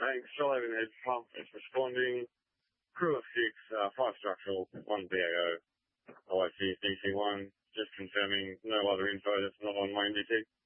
Thanks. Shell Overhead Pump is responding. Crew of 6, 5 structural, 1 BAO. OIC DC1, just confirming no other info that's not on my NDT.